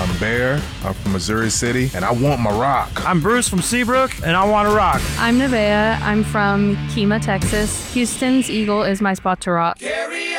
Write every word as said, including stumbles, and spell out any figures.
I'm Bear. I'm from Missouri City, and I want my rock. I'm Bruce from Seabrook, and I want to rock. I'm Nevaeh. I'm from Kemah, Texas. Houston's Eagle is my spot to rock.